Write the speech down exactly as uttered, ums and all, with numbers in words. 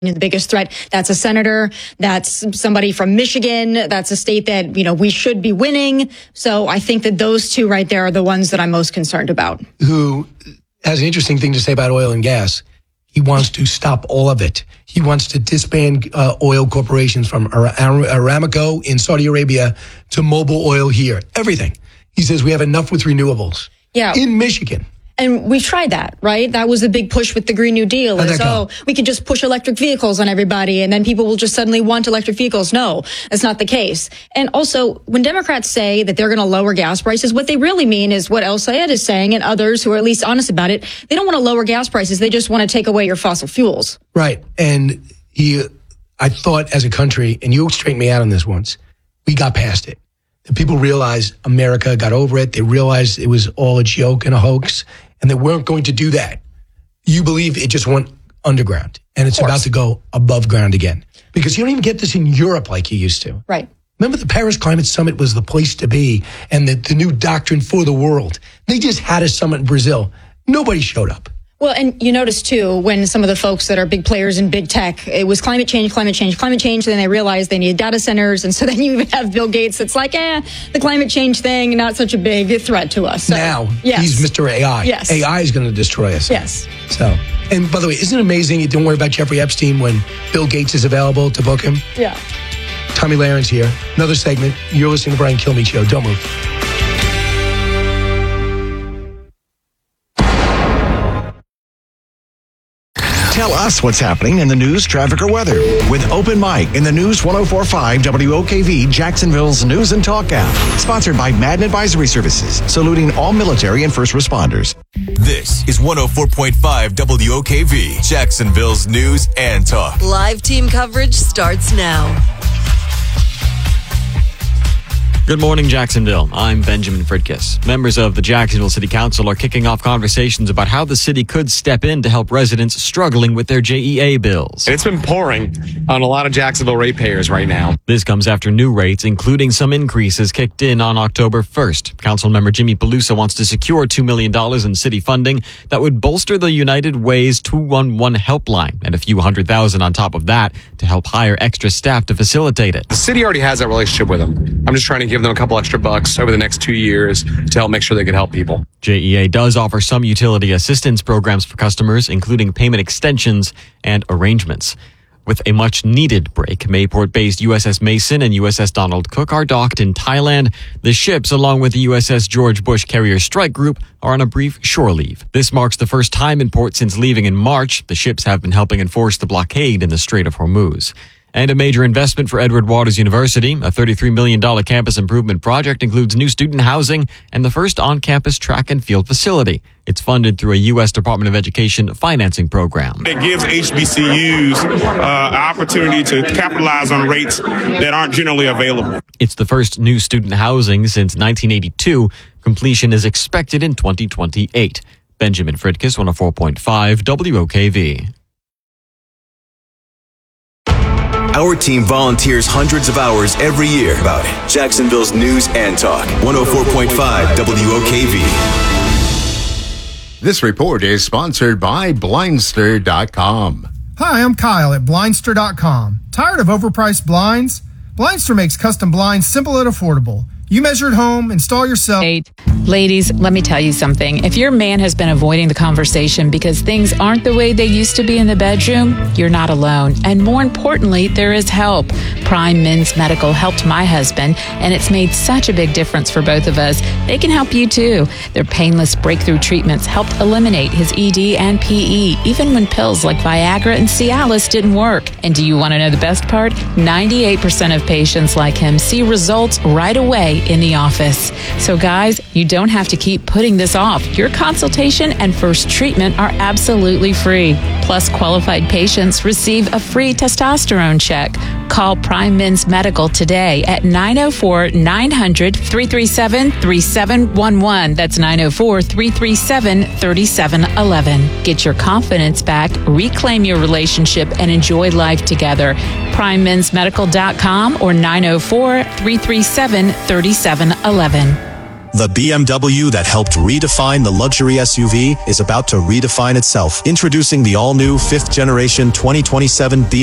The biggest threat, that's a senator, that's somebody from Michigan, that's a state that, you know, we should be winning. So I think that those two right there are the ones that I'm most concerned about. Who has an interesting thing to say about oil and gas. He wants to stop all of it. He wants to disband uh, oil corporations from Ar- Ar- Aramco in Saudi Arabia to Mobil Oil here. Everything. He says we have enough with renewables. Yeah. In Michigan. And we've tried that, right? That was the big push with the Green New Deal. Is, oh, we could just push electric vehicles on everybody and then people will just suddenly want electric vehicles. No, that's not the case. And also, when Democrats say that they're going to lower gas prices, what they really mean is what El Sayed is saying and others who are at least honest about it. They don't want to lower gas prices. They just want to take away your fossil fuels. Right. And he, I thought as a country, and you straightened me out on this once, we got past it. The people realized America got over it. They realized it was all a joke and a hoax, and they weren't going to do that. You believe it just went underground, and it's about to go above ground again. Because you don't even get this in Europe like you used to. Right. Remember the Paris Climate Summit was the place to be, and the, the new doctrine for the world. They just had a summit in Brazil. Nobody showed up. Well, and you notice, too, when some of the folks that are big players in big tech, it was climate change, climate change, climate change. Then they realized they needed data centers. And so then you even have Bill Gates. It's like, eh, the climate change thing, not such a big threat to us. So, now, yes. He's Mister A I. Yes. A I is going to destroy us. Yes. So, and by the way, isn't it amazing? Don't worry about Jeffrey Epstein when Bill Gates is available to book him. Yeah. Tommy Lahren here. Another segment. You're listening to Brian Kilmeade Show. Don't move. Tell us what's happening in the news, traffic, or weather with Open Mic in the News ten forty-five W O K V, Jacksonville's News and Talk app. Sponsored by Madden Advisory Services, saluting all military and first responders. This is one oh four point five W O K V, Jacksonville's News and Talk. Live team coverage starts now. Good morning, Jacksonville. I'm Benjamin Fridkiss. Members of the Jacksonville City Council are kicking off conversations about how the city could step in to help residents struggling with their J E A bills. It's been pouring on a lot of Jacksonville ratepayers right now. This comes after new rates, including some increases, kicked in on October first. Councilmember Jimmy Pelusa wants to secure two million dollars in city funding that would bolster the United Way's two one one helpline and a few hundred thousand on top of that to help hire extra staff to facilitate it. The city already has that relationship with them. I'm just trying to give them a couple extra bucks over the next two years to help make sure they can help people. J E A does offer some utility assistance programs for customers, including payment extensions and arrangements. With a much-needed break, Mayport-based U S S Mason and U S S Donald Cook are docked in Thailand. The ships, along with the U S S George Bush Carrier Strike Group, are on a brief shore leave. This marks the first time in port since leaving in March. The ships have been helping enforce the blockade in the Strait of Hormuz. And a major investment for Edward Waters University. A thirty-three million dollars campus improvement project includes new student housing and the first on-campus track and field facility. It's funded through a U S Department of Education financing program. It gives H B C Us uh, an opportunity to capitalize on rates that aren't generally available. It's the first new student housing since nineteen eighty-two. Completion is expected in twenty twenty-eight. Benjamin Fridkiss, one oh four point five W O K V. Our team volunteers hundreds of hours every year about it. Jacksonville's News and Talk, one oh four point five W O K V. This report is sponsored by Blindster dot com. Hi, I'm Kyle at Blindster dot com. Tired of overpriced blinds? Blindster makes custom blinds simple and affordable. You measure at home, install yourself. Eight. Ladies, let me tell you something. If your man has been avoiding the conversation because things aren't the way they used to be in the bedroom, you're not alone. And more importantly, there is help. Prime Men's Medical helped my husband, and it's made such a big difference for both of us. They can help you too. Their painless breakthrough treatments helped eliminate his E D and P E, even when pills like Viagra and Cialis didn't work. And do you want to know the best part? ninety-eight percent of patients like him see results right away in the office. So guys, you don't have to keep putting this off. Your consultation and first treatment are absolutely free. Plus, qualified patients receive a free testosterone check. Call Prime Men's Medical today at nine oh four, nine hundred, three three seven, three seven one one. That's nine oh four, three three seven, three seven one one. Get your confidence back, reclaim your relationship, and enjoy life together. prime mens medical dot com or nine oh four, three three seven, three seven one one. The B M W that helped redefine the luxury S U V is about to redefine itself. Introducing the all-new fifth generation twenty twenty-seven B M W